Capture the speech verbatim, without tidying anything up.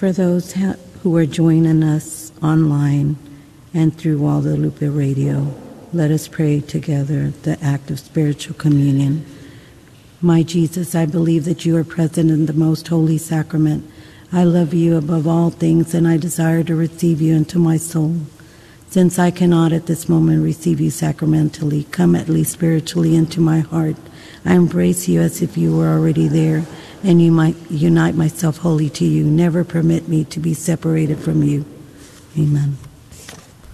For those ha- who are joining us online and through Guadalupe Radio, let us pray together the act of spiritual communion. My Jesus, I believe that you are present in the most holy sacrament. I love you above all things, and I desire to receive you into my soul. Since I cannot at this moment receive you sacramentally, come at least spiritually into my heart. I embrace you as if you were already there, and you might unite myself wholly to you. Never permit me to be separated from you. Amen.